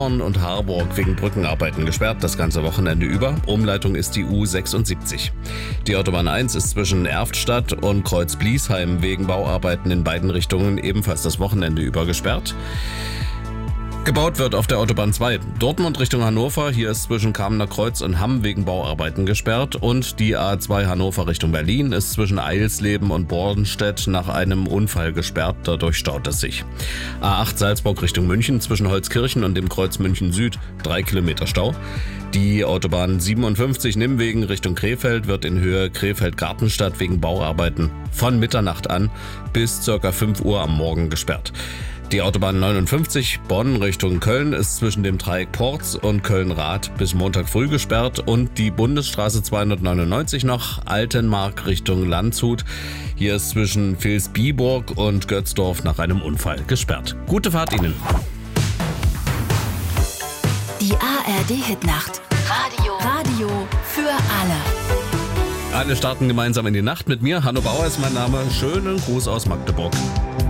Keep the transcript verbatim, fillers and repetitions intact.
und Harburg wegen Brückenarbeiten gesperrt, das ganze Wochenende über. Umleitung ist die U sechsundsiebzig. Die Autobahn eins ist zwischen Erftstadt und Kreuz-Bliesheim wegen Bauarbeiten in beiden Richtungen ebenfalls das Wochenende über gesperrt. Gebaut wird auf der Autobahn zwei. Dortmund Richtung Hannover, hier ist zwischen Kamener Kreuz und Hamm wegen Bauarbeiten gesperrt. Und die A zwei Hannover Richtung Berlin ist zwischen Eilsleben und Bornstedt nach einem Unfall gesperrt, dadurch staut es sich. A acht Salzburg Richtung München zwischen Holzkirchen und dem Kreuz München Süd, drei Kilometer Stau. Die Autobahn siebenundfünfzig Nimwegen Richtung Krefeld wird in Höhe Krefeld-Gartenstadt wegen Bauarbeiten von Mitternacht an bis ca. fünf Uhr am Morgen gesperrt. Die Autobahn neunundfünfzig Bonn Richtung Köln ist zwischen dem Dreieck Porz und Köln-Rath bis Montag früh gesperrt und die Bundesstraße zweihundertneunundneunzig noch Altenmark Richtung Landshut. Hier ist zwischen Vilsbiburg und Götzdorf nach einem Unfall gesperrt. Gute Fahrt Ihnen! Die A R D-Hitnacht. Radio. Radio für alle. Alle starten gemeinsam in die Nacht mit mir. Hanno Bauer ist mein Name. Schönen Gruß aus Magdeburg.